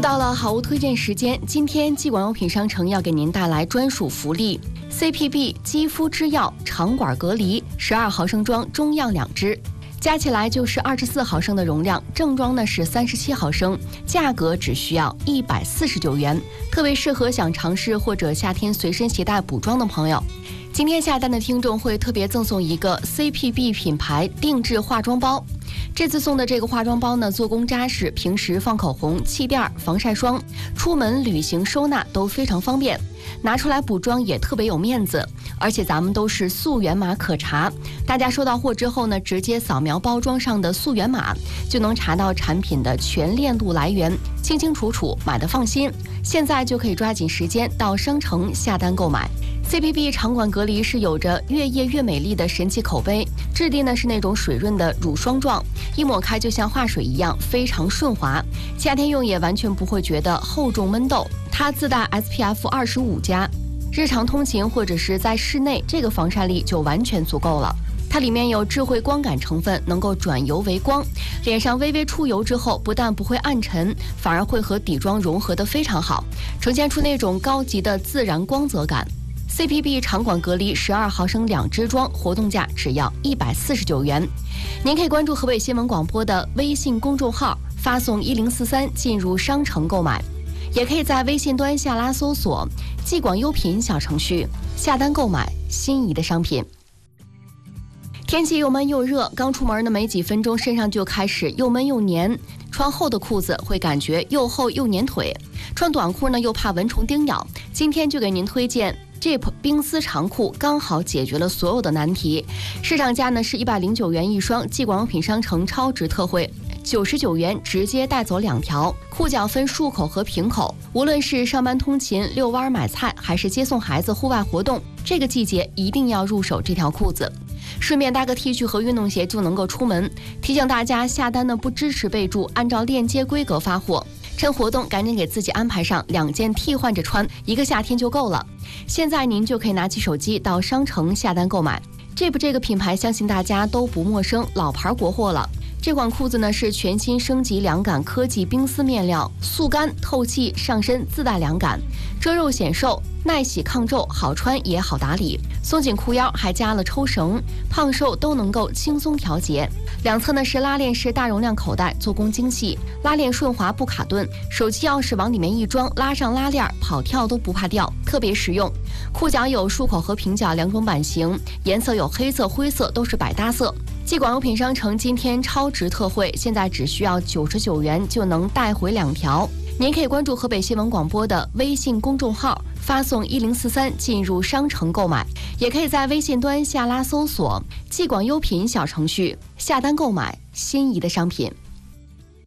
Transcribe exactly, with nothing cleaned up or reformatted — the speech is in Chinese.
到了好物推荐时间，今天纪广优品商城要给您带来专属福利 ：C P B 肌肤之钥长管隔离十二毫升装中样两支，加起来就是二十四毫升的容量，正装呢是三十七毫升，价格只需要一百四十九元，特别适合想尝试或者夏天随身携带补妆的朋友。今天下单的听众会特别赠送一个 C P B 品牌定制化妆包。这次送的这个化妆包呢，做工扎实，平时放口红、气垫、防晒霜，出门旅行收纳都非常方便，拿出来补妆也特别有面子。而且咱们都是溯源码可查，大家收到货之后呢，直接扫描包装上的溯源码，就能查到产品的全链路来源，清清楚楚，买的放心。现在就可以抓紧时间到商城下单购买。C P B 长管隔离是有着越液越美丽的神奇口碑，质地呢是那种水润的乳霜状，一抹开就像化水一样，非常顺滑，夏天用也完全不会觉得厚重闷痘。它自带 S P F 二十五加，日常通勤或者是在室内，这个防晒力就完全足够了。它里面有智慧光感成分，能够转油为光，脸上微微出油之后，不但不会暗沉，反而会和底妆融合得非常好，呈现出那种高级的自然光泽感。C P B 长管隔离十二毫升两支装，活动价只要一百四十九元。您可以关注河北新闻广播的微信公众号，发送一零四三进入商城购买，也可以在微信端下拉搜索纪广优品小程序，下单购买心仪的商品。天气又闷又热，刚出门的没几分钟，身上就开始又闷又黏，穿厚的裤子会感觉又厚又粘腿，穿短裤呢又怕蚊虫叮咬。今天就给您推荐 Jeep 冰丝长裤，刚好解决了所有的难题。市场价呢是一百零九元一双，纪广优品商城超值特惠，九十九元直接带走两条。裤脚分束口和平口，无论是上班通勤、遛弯买菜，还是接送孩子户外活动，这个季节一定要入手这条裤子。顺便搭个 T 恤和运动鞋就能够出门。提醒大家，下单呢不支持备注，按照链接规格发货。趁活动赶紧给自己安排上两件替换着穿，一个夏天就够了。现在您就可以拿起手机到商城下单购买。Jeep 这个品牌相信大家都不陌生，老牌国货了。这款裤子呢是全新升级凉感科技冰丝面料，速干透气，上身自带凉感，遮肉显瘦，耐洗抗皱，好穿也好打理。松紧裤腰还加了抽绳，胖瘦都能够轻松调节。两侧呢是拉链式大容量口袋，做工精细，拉链顺滑不卡顿，手机钥匙往里面一装，拉上拉链，跑跳都不怕掉，特别实用。裤脚有束口和平角两种版型，颜色有黑色、灰色，都是百搭色。纪广优品商城今天超值特惠，现在只需要九十九元就能带回两条。您可以关注河北新闻广播的微信公众号，发送一零四三进入商城购买，也可以在微信端下拉搜索纪广优品小程序，下单购买心仪的商品。